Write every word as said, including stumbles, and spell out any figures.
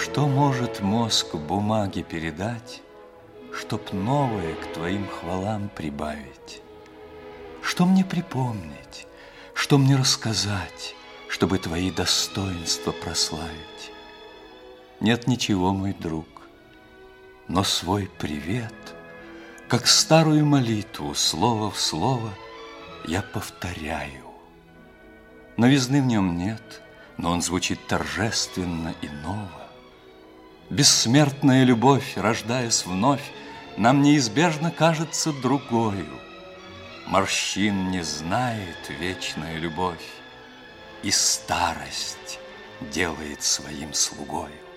Что может мозг бумаге передать, чтоб новое к твоим хвалам прибавить? Что мне припомнить, что мне рассказать, чтобы твои достоинства прославить? Нет ничего, мой друг, но свой привет, как старую молитву, слово в слово, я повторяю. Новизны в нем нет, но он звучит торжественно и ново. Бессмертная любовь, рождаясь вновь, нам неизбежно кажется другою. Морщин не знает вечная любовь, и старость делает своим слугою.